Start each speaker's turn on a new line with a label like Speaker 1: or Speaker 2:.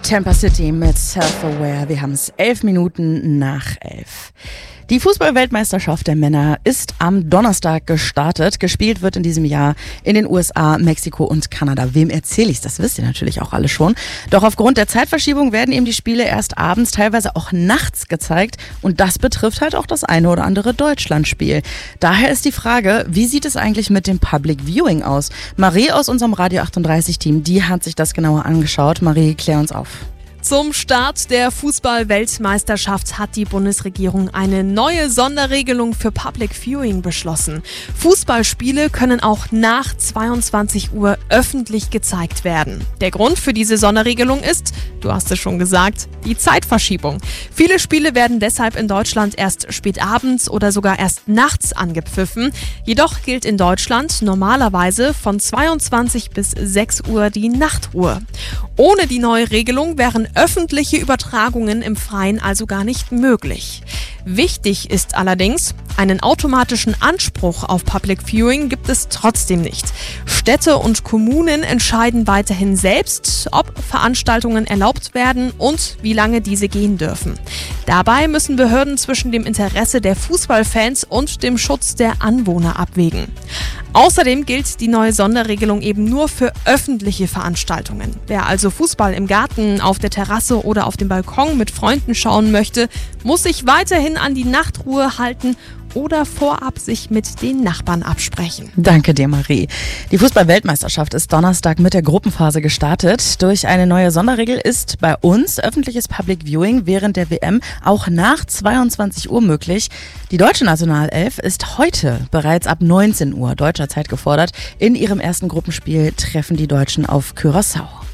Speaker 1: Tampa City mit Self-Aware. Wir haben es 11 Minuten nach 11. Die Fußball-Weltmeisterschaft der Männer ist am Donnerstag gestartet. Gespielt wird in diesem Jahr in den USA, Mexiko und Kanada. Wem erzähle ich's? Das wisst ihr natürlich auch alle schon. Doch aufgrund der Zeitverschiebung werden eben die Spiele erst abends, teilweise auch nachts gezeigt. Und das betrifft halt auch das eine oder andere Deutschlandspiel. Daher ist die Frage, wie sieht es eigentlich mit dem Public Viewing aus? Marie aus unserem Radio 38-Team, die hat sich das genauer angeschaut. Marie, klär uns auf.
Speaker 2: Zum Start der Fußball-Weltmeisterschaft hat die Bundesregierung eine neue Sonderregelung für Public Viewing beschlossen. Fußballspiele können auch nach 22 Uhr öffentlich gezeigt werden. Der Grund für diese Sonderregelung ist, du hast es schon gesagt, die Zeitverschiebung. Viele Spiele werden deshalb in Deutschland erst spät abends oder sogar erst nachts angepfiffen. Jedoch gilt in Deutschland normalerweise von 22 bis 6 Uhr die Nachtruhe. Ohne die neue Regelung wären öffentliche Übertragungen im Freien also gar nicht möglich. Wichtig ist allerdings, einen automatischen Anspruch auf Public Viewing gibt es trotzdem nicht. Städte und Kommunen entscheiden weiterhin selbst, ob Veranstaltungen erlaubt werden und wie lange diese gehen dürfen. Dabei müssen Behörden zwischen dem Interesse der Fußballfans und dem Schutz der Anwohner abwägen. Außerdem gilt die neue Sonderregelung eben nur für öffentliche Veranstaltungen. Wer also Fußball im Garten, auf der Terrasse oder auf dem Balkon mit Freunden schauen möchte, muss sich weiterhin an die Nachtruhe halten oder vorab sich mit den Nachbarn absprechen.
Speaker 1: Danke dir, Marie. Die Fußball-Weltmeisterschaft ist Donnerstag mit der Gruppenphase gestartet. Durch eine neue Sonderregel ist bei uns öffentliches Public Viewing während der WM auch nach 22 Uhr möglich. Die deutsche Nationalelf ist heute bereits ab 19 Uhr deutscher Zeit gefordert. In ihrem ersten Gruppenspiel treffen die Deutschen auf Curaçao.